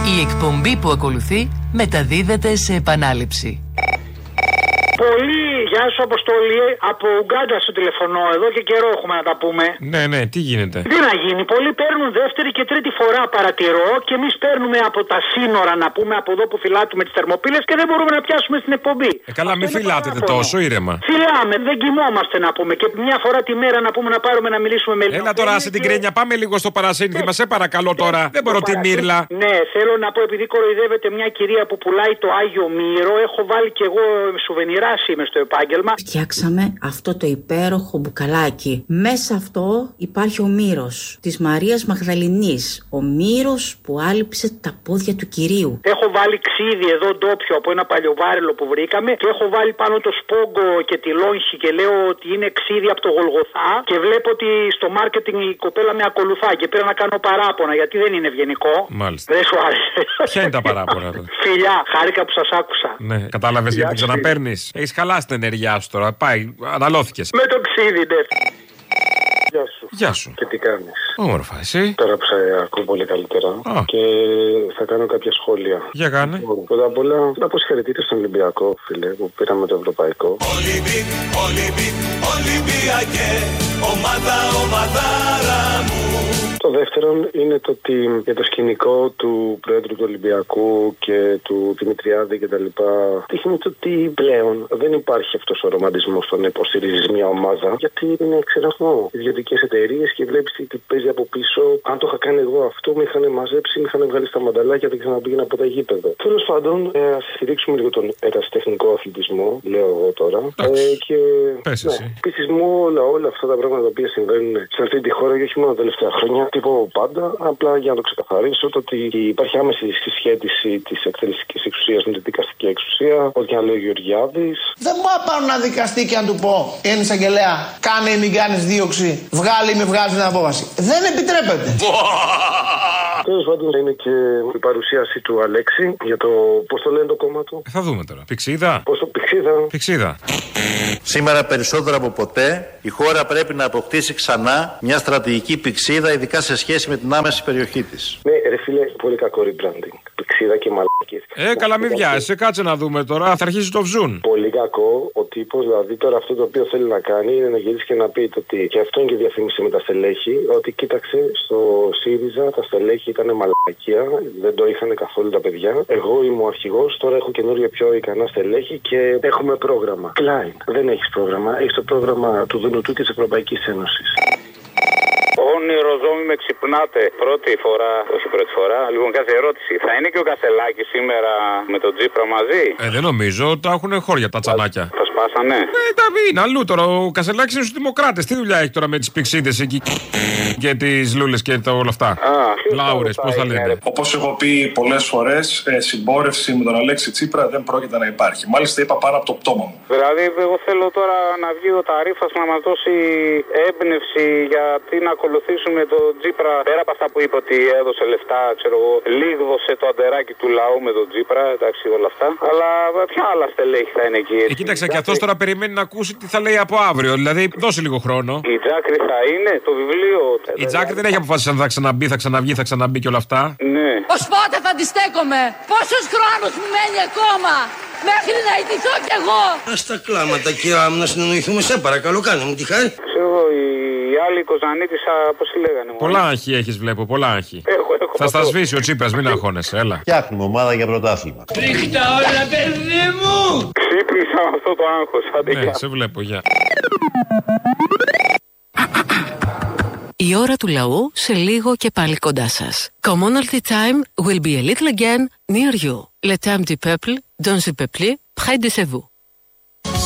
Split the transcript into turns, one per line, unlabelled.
Η εκπομπή που ακολουθεί μεταδίδεται σε επανάληψη.
Πολύ, γεια σου Αποστολή, από Ουγκάντα σου τηλεφωνώ εδώ και καιρό έχουμε να τα πούμε.
Ναι, τι γίνεται.
Τι να γίνει, πολλοί παίρνουν δεύτερη και τρίτη φορά παρατηρώ και εμείς παίρνουμε από τα σύνορα να πούμε από εδώ που φυλάτουμε τις θερμοπύλες και δεν μπορούμε να πιάσουμε στην εκπομπή.
Καλά, μην φυλάτετε τόσο, ήρεμα.
Φυλάμε, δεν κοιμόμαστε να πούμε και μια φορά τη μέρα να πούμε να πάρουμε να μιλήσουμε με
Έλα τώρα, άσε την κρένια, πάμε λίγο στο παρασύνθημα, σε παρακαλώ τώρα. Δεν μπορώ τη μύρλα.
Ναι, θέλω να πω, επειδή κοροϊδεύεται μια κυρία που πουλάει το Άγιο Μύρο, έχω βάλει κι εγώ σουβενιρά είμαι στο επάγγελμα.
Φτιάξαμε αυτό το υπέροχο μπουκαλάκι. Μέσα αυτό υπάρχει ο μύρος της Μαρίας Μαγδαληνής. Ο μύρος που άλυψε τα πόδια του Κυρίου.
Έχω βάλει ξύδι εδώ ντόπιο από ένα παλιοβάρελο που βρήκαμε και έχω βάλει πάνω το σπόγκο και τη λόγχη και λέω ότι είναι ξύδι από το Γολγοθά και βλέπω ότι στο μάρκετινγκ η κοπέλα με ακολουθά και πήρα να κάνω παράπονα γιατί δεν είναι ευγενικό.
Μάλιστα.
Δεν σου άρεσε.
Ποια είναι τα παράπονα τώρα?
Φιλιά, χάρηκα που σας άκουσα.
Ναι, κατάλαβες γιατί ξαναπαίρνεις. Έχεις χαλάσει την ενέργειά σου τώρα. Πάει, αναλώθηκες.
Με το ξύδι, ναι.
Γεια σου.
Γεια σου.
Και τι κάνεις?
Όμορφα, εσύ.
Τώρα που σε ακούω πολύ καλύτερα. Και θα κάνω κάποια σχόλια.
Για κάνε.
Πρώτα απ' όλα, να πω συγχαρητήρια στον Ολυμπιακό, φίλε, που πήραμε το ευρωπαϊκό.
Ολυμπιακέ, ομαδάρα μου.
Το δεύτερο είναι το ότι για το σκηνικό του Πρόεδρου του Ολυμπιακού και του Δημητριάδη κτλ. Δείχνει το ότι πλέον δεν υπάρχει αυτός ο ρομαντισμός στο να υποστηρίζεις μια ομάδα, γιατί είναι ξεναγμό. Ιδιωτικές εταιρείες και βλέπεις τι παίζει από πίσω. Αν το είχα κάνει εγώ αυτό, με είχαν μαζέψει, με είχαν βγάλει στα μανταλάκια, δεν ξαναπήγαινα από τα γήπεδα. Τέλος πάντων, ας στηρίξουμε λίγο τον ερασιτεχνικό αθλητισμό, λέω εγώ τώρα. Και. Επίσης μου όλα αυτά τα πράγματα τα οποία συμβαίνουν σε αυτή τη χώρα και όχι μόνο τα τελευταία χρόνια. Τύπο πάντα, απλά για να το ξεκαθαρίσω, το ότι υπάρχει άμεση συσχέτιση της εκτελεστικής εξουσίας με την δικαστική εξουσία, ό,τι αν λέει ο Γεωργιάδης.
Δεν μπορώ να πάρω ένα δικαστή και να του πω, εν εισαγγελέα, κάνε ή μην κάνεις δίωξη, βγάλει ή με βγάζει την απόφαση. Δεν επιτρέπεται.
Τέλος πάντων, είναι και η παρουσίαση του Αλέξη για το πώς το λένε το κόμμα του.
Θα δούμε τώρα. Πηξίδα.
Πώς το
Πηξίδα.
Σήμερα περισσότερο από ποτέ η χώρα πρέπει να αποκτήσει ξανά μια στρατηγική πηξίδα, ειδικά σε σχέση με την άμεση περιοχή της.
Ναι, ρε φίλε, πολύ κακό rebranding. Πηξίδα και μαλακίες.
Καλά, μην βιάζεσαι, κάτσε να δούμε τώρα. Θα αρχίσει το βζούν.
Πολύ κακό ο τύπος, δηλαδή τώρα αυτό το οποίο θέλει να κάνει είναι να γυρίσει και να πει ότι και αυτό είναι και διαφήμιση με τα στελέχη, ότι κοίταξε στο ΣΥΡΙΖΑ τα στελέχη ήταν μαλακία, δεν το είχαν καθόλου τα παιδιά. Εγώ είμαι ο αρχηγός, τώρα έχω καινούργια πιο ικανά στελέχη και έχουμε πρόγραμμα. Klein, δεν έχεις πρόγραμμα, έχεις το πρόγραμμα του Δουνουτού και της Ευρωπαϊκής Ένωσης.
Όνειρο ζώμη με ξυπνάτε. Πρώτη φορά, όχι πρώτη φορά. Λοιπόν, κάθε ερώτηση. Θα είναι και ο Κασελάκης σήμερα με τον Τζίπρα μαζί?
Δεν νομίζω. Τα έχουν χώρια τα τσανάκια.
Τα σπάσανε.
Τα είναι αλλού τώρα. Ο Κασελάκης είναι στους Δημοκράτες. Τι δουλειά έχει τώρα με τις πηξίδες εκεί και τις λούλες και όλα αυτά? Λάουρες, πώς θα λένε.
Όπως έχω πει πολλές φορές, συμπόρευση με τον Αλέξη Τσίπρα δεν πρόκειται να υπάρχει. Μάλιστα είπα πάνω από το πτώμα μου.
Δηλαδή, εγώ θέλω τώρα να βγει ο Ταρίφας να μας δώσει έμπνευση γιατί να ακολουθήσουμε τον Τσίπρα. Πέρα από αυτά που είπε ότι έδωσε λεφτά, ξέρω εγώ, λίγδωσε το αντεράκι του λαού με τον Τσίπρα, εντάξει, όλα αυτά. Αλλά ποια άλλα στελέχη θα είναι εκεί?
Κοίταξε, και αυτός τώρα περιμένει να ακούσει τι θα λέει από αύριο. Δηλαδή, δώσε λίγο χρόνο.
Η Τζάκρη θα είναι το βιβλίο.
Η Τζάκρη δεν έχει αποφασίσει αν θα ξαναμπεί, θα ξαναβγεί, θα ξαναμπεί και όλα αυτά.
Ναι.
Ως πότε θα αντιστέκομαι? Πόσος χρόνος μου μένει ακόμα μέχρι να ητηθώ κι εγώ?
Ας τα κλάματα, κυρία μου, να συνεννοηθούμε, σε παρακαλώ, κάνε μου τη χάρη.
Ξέρω, η άλλη Κοζανίτησα, πώς τη λέγανε?
Πολλά άγχη έχεις, βλέπω, πολλά άγχη. Θα στα σβήσει ο Τσίπρας, μην αγχώνεσαι, έλα.
Φτιάχνουμε ομάδα για πρωτάθλημα.
Ρίχτα όλα, παιδί μου!
Ξύπνησα με αυτό το άγχος,
ναι, σε βλέπω, γεια.
Η ώρα του λαού σε λίγο και πάλι κοντά σας. Commonalty time will be a little again near you. Le temps du peuple, dans ce peuple, près de vous.